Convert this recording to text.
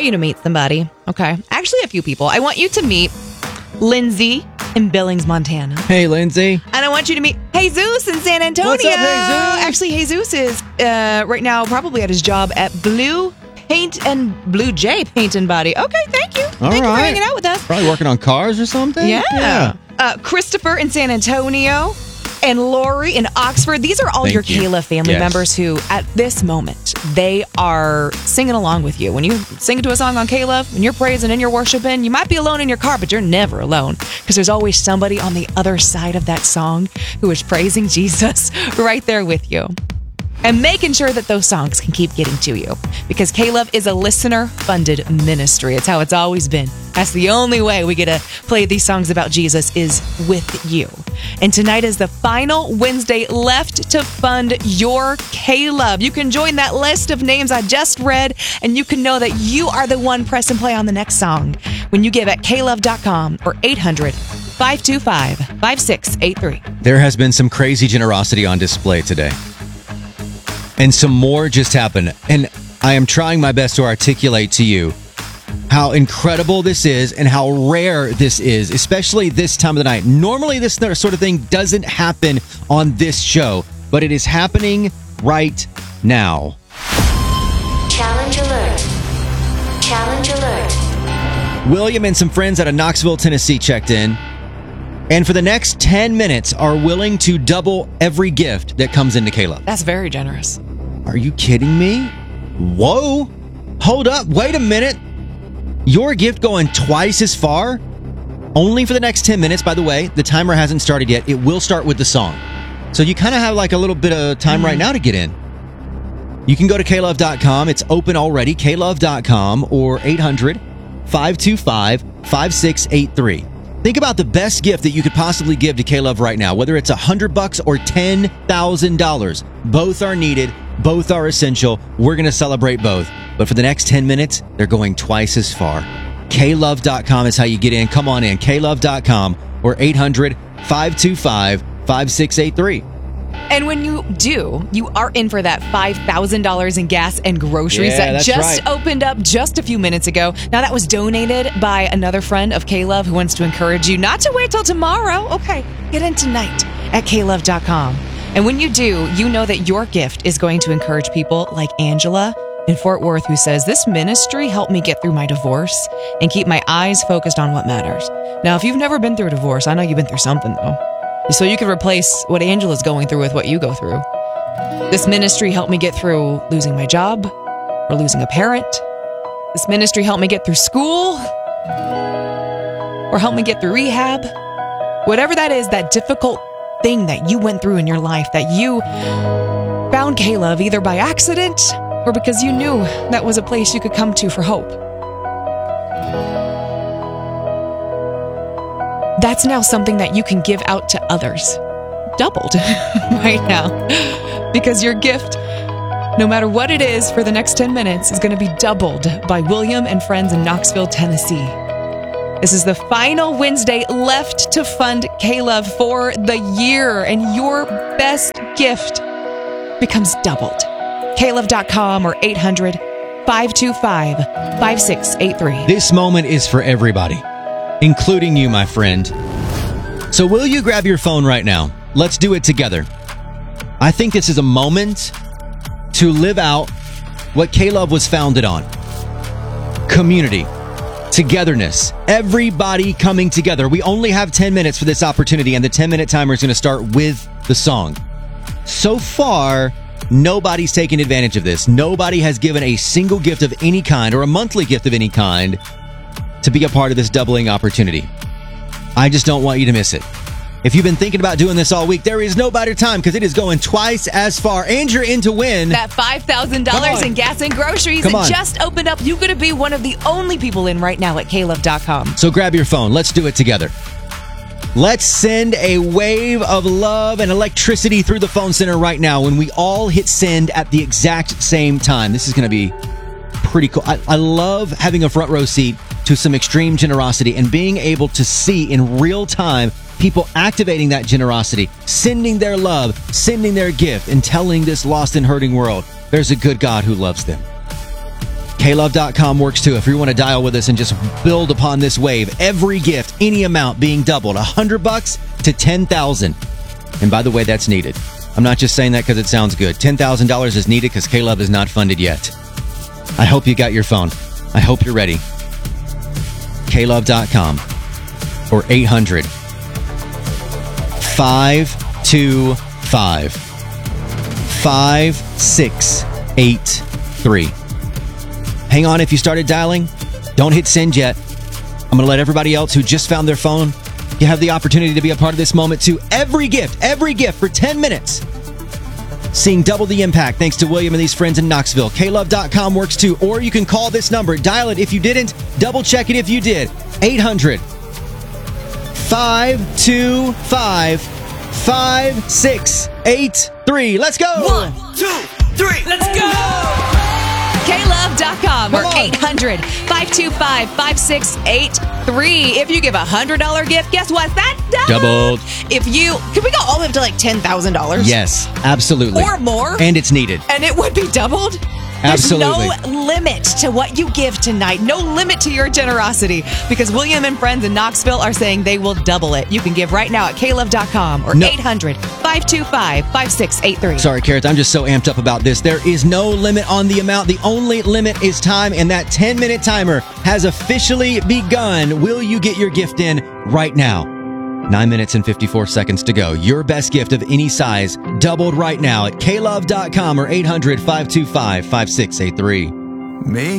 you to meet somebody. Okay. Actually, a few people. I want you to meet Lindsay in Billings, Montana. Hey, Lindsay. And I want you to meet Jesus in San Antonio. What's up, Jesus? Actually, Jesus is right now probably at his job at Blue Jay Paint and Body. Okay, thank you. Thank you for hanging out with us. Probably working on cars or something? Yeah. Christopher in San Antonio and Lori in Oxford. These are all your Kayla family members who, at this moment, they are singing along with you. When you sing to a song on Kayla, when you're praising and you're worshiping, you might be alone in your car, but you're never alone because there's always somebody on the other side of that song who is praising Jesus right there with you. And making sure that those songs can keep getting to you. Because K-Love is a listener-funded ministry. It's how it's always been. That's the only way we get to play these songs about Jesus is with you. And tonight is the final Wednesday left to fund your K-Love. You can join that list of names I just read, and you can know that you are the one press and play on the next song when you give at klove.com or 800-525-5683. There has been some crazy generosity on display today. And some more just happened. And I am trying my best to articulate to you how incredible this is and how rare this is, especially this time of the night. Normally, this sort of thing doesn't happen on this show, but it is happening right now. Challenge alert. Challenge alert. William and some friends out of Knoxville, Tennessee checked in. And for the next 10 minutes are willing to double every gift that comes into K-Love. That's very generous. Are you kidding me? Whoa. Hold up. Wait a minute. Your gift going twice as far? Only for the next 10 minutes. By the way, the timer hasn't started yet. It will start with the song. So you kind of have like a little bit of time right now to get in. You can go to klove.com. It's open already. klove.com or 800-525-5683. Think about the best gift that you could possibly give to K-Love right now, whether it's $100 or $10,000. Both are needed. Both are essential. We're going to celebrate both. But for the next 10 minutes, they're going twice as far. klove.com is how you get in. Come on in. klove.com or 800-525-5683. And when you do, you are in for that $5,000 in gas and groceries that just opened up just a few minutes ago. Now, that was donated by another friend of K-Love who wants to encourage you not to wait till tomorrow. Okay, get in tonight at klove.com. And when you do, you know that your gift is going to encourage people like Angela in Fort Worth who says, this ministry helped me get through my divorce and keep my eyes focused on what matters. Now, if you've never been through a divorce, I know you've been through something, though. So you can replace what Angela's going through with what you go through. This ministry helped me get through losing my job or losing a parent. This ministry helped me get through school or helped me get through rehab. Whatever that is, that difficult thing that you went through in your life, that you found K-Love either by accident or because you knew that was a place you could come to for hope. That's now something that you can give out to others. Doubled right now. Because your gift, no matter what it is for the next 10 minutes, is going to be doubled by William and friends in Knoxville, Tennessee. This is the final Wednesday left to fund K-Love for the year, and your best gift becomes doubled. klove.com or 800-525-5683. This moment is for everybody, including you, my friend. So will you grab your phone right now? Let's do it together. I think this is a moment to live out what K-Love was founded on. Community. Togetherness. Everybody coming together. We only have 10 minutes for this opportunity, and the 10-minute timer is going to start with the song. So far, nobody's taken advantage of this. Nobody has given a single gift of any kind or a monthly gift of any kind to be a part of this doubling opportunity. I just don't want you to miss it. If you've been thinking about doing this all week, there is no better time because it is going twice as far. And you're in to win that $5,000 in gas and groceries. It just opened up. You're going to be one of the only people in right now at klove.com. So grab your phone. Let's do it together. Let's send a wave of love and electricity through the phone center right now when we all hit send at the exact same time. This is going to be pretty cool. I love having a front row seat to some extreme generosity and being able to see in real time people activating that generosity, sending their love, sending their gift, and telling this lost and hurting world there's a good God who loves them. KLove.com works too. If you want to dial with us and just build upon this wave, every gift, any amount being doubled, $100 to $10,000. And by the way, that's needed. I'm not just saying that because it sounds good. $10,000 is needed because KLove is not funded yet. I hope you got your phone. I hope you're ready. KLove.com or 800-525-5683. Hang on if you started dialing. Don't hit send yet. I'm going to let everybody else who just found their phone, you have the opportunity to be a part of this moment too. Every gift for 10 minutes. Seeing double the impact thanks to William and these friends in Knoxville. KLove.com works too. Or you can call this number. Dial it if you didn't. Double check it if you did. 800-525-5683. Let's go. 1, 2, 3. Let's go. KLove.com or 800-525-5683. If you give $100 gift, guess what? That's doubled. Can we go all the way up to like $10,000? Yes, absolutely. Or more. And it's needed. And it would be doubled? Absolutely. There's no limit to what you give tonight. No limit to your generosity because William and friends in Knoxville are saying they will double it. You can give right now at KLove.com or 800-525-5683. Sorry, Carrot. I'm just so amped up about this. There is no limit on the amount. The only limit is time, and that 10-minute timer has officially begun. Will you get your gift in right now? 9 minutes and 54 seconds to go. Your best gift of any size doubled right now at KLove.com or 800-525-5683.